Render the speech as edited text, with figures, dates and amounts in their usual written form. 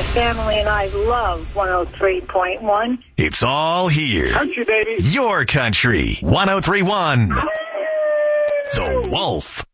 family and I love 103.1. It's all here. Country, baby. Your country. 103.1. The Wolf.